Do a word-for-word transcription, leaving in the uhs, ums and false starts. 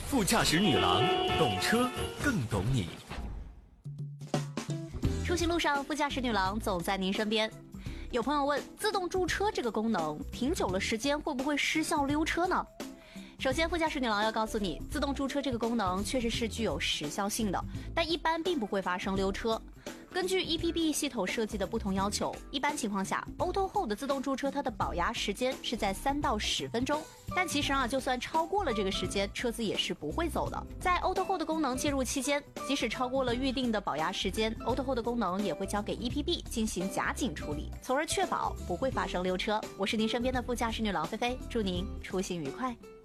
副驾驶女郎，懂车更懂你。 出行路上，副驾驶女郎总在您身边。有朋友问，自动驻车这个功能停久了时间会不会失效溜车呢？首先，副驾驶女郎要告诉你，自动驻车这个功能确实是具有时效性的，但一般并不会发生溜车。根据 E P B 系统设计的不同要求，一般情况下 Auto Hold 的自动驻车它的保压时间是在三到十分钟，但其实啊，就算超过了这个时间，车子也是不会走的。在 Auto Hold 功能介入期间，即使超过了预定的保压时间， Auto Hold 功能也会交给 E P B 进行夹紧处理，从而确保不会发生溜车。我是您身边的副驾驶女郎菲菲，祝您出行愉快。